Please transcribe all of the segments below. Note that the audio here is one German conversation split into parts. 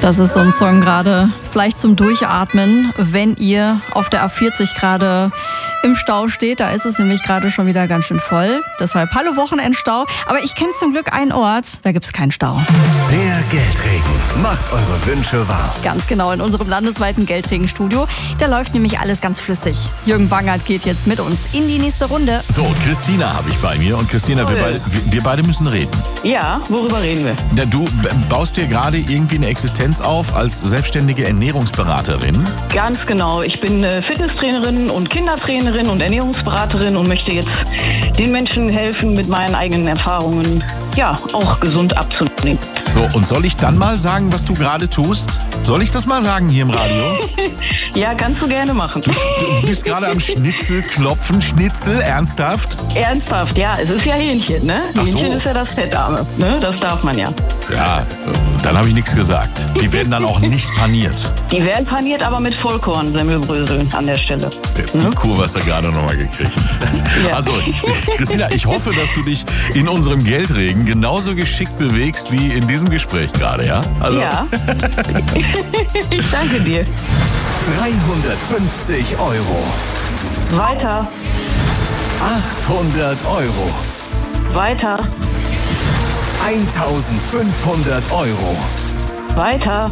Das ist so ein Song gerade vielleicht zum Durchatmen, wenn ihr auf der A40 gerade im Stau steht. Da ist es nämlich gerade schon wieder ganz schön voll. Deshalb hallo Wochenendstau. Aber ich kenne zum Glück einen Ort, da gibt es keinen Stau. Der Geldregen macht eure Wünsche wahr. Ganz genau, in unserem landesweiten Geldregenstudio. Da läuft nämlich alles ganz flüssig. Jürgen Bangert geht jetzt mit uns in die nächste Runde. So, Christina habe ich bei mir. Und Christina, wir beide müssen reden. Ja, worüber reden wir? Na, du baust dir gerade irgendwie eine Existenz auf als selbstständige Ernährungsberaterin. Ganz genau. Ich bin Fitnesstrainerin und Kindertrainerin und Ernährungsberaterin und möchte jetzt den Menschen helfen, mit meinen eigenen Erfahrungen ja auch gesund abzunehmen. So, und soll ich dann mal sagen, was du gerade tust? Soll ich das mal sagen hier im Radio? Ja, kannst du gerne machen. Du bist gerade am Schnitzel klopfen. Schnitzel, ernsthaft? Ernsthaft, ja. Es ist ja Hähnchen, ne? Ach so. Hähnchen ist ja das Fettarme, ne? Das darf man ja. Ja, dann habe ich nichts gesagt. Die werden dann auch nicht paniert. Die werden paniert, aber mit Vollkorn-Semmelbröseln an der Stelle. Die Kurve hast du gerade nochmal gekriegt. Ja. Also, Christina, ich hoffe, dass du dich in unserem Geldregen genauso geschickt bewegst wie in diesem Gespräch gerade, ja? Also, Ja. Ich danke dir. 350 Euro. Weiter, 800 Euro. weiter, 1500 Euro. weiter.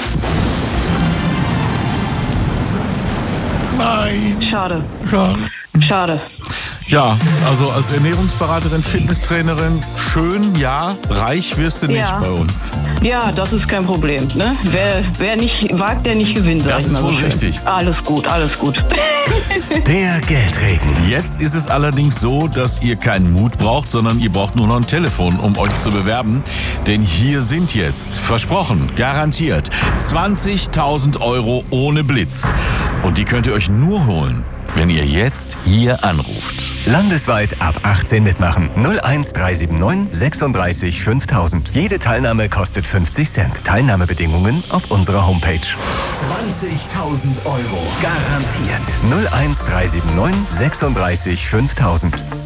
nein. Schade, Schade. schade. Ja, also als Ernährungsberaterin, Fitnesstrainerin, schön, ja, reich wirst du nicht Ja. bei uns. Ja, das ist kein Problem. Ne? Wer nicht wagt, der nicht gewinnt. sag Das ich ist mal so wohl schön. richtig. Alles gut, alles gut. Der Geldregen. Jetzt ist es allerdings so, dass ihr keinen Mut braucht, sondern ihr braucht nur noch ein Telefon, um euch zu bewerben. Denn hier sind jetzt, versprochen, garantiert, 20.000 Euro ohne Blitz. Und die könnt ihr euch nur holen, wenn ihr jetzt hier anruft. Landesweit ab 18 mitmachen. 01379 36 5000. Jede Teilnahme kostet 50 Cent. Teilnahmebedingungen auf unserer Homepage. 20.000 Euro. Garantiert. 01379 36 5000.